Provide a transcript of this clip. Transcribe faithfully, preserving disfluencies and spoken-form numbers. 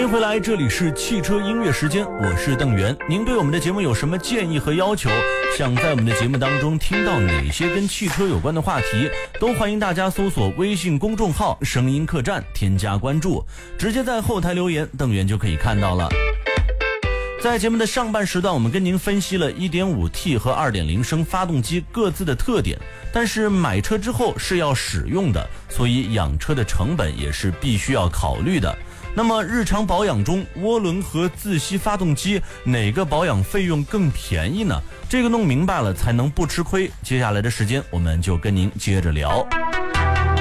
迎回来，这里是汽车音乐时间，我是邓源。您对我们的节目有什么建议和要求？想在我们的节目当中听到哪些跟汽车有关的话题，都欢迎大家搜索微信公众号声音客栈，添加关注，直接在后台留言，邓源就可以看到了。在节目的上半时段，我们跟您分析了 一点五 T 和 二点零 升发动机各自的特点，但是买车之后是要使用的，所以养车的成本也是必须要考虑的。那么日常保养中，涡轮和自吸发动机哪个保养费用更便宜呢？这个弄明白了才能不吃亏。接下来的时间我们就跟您接着聊。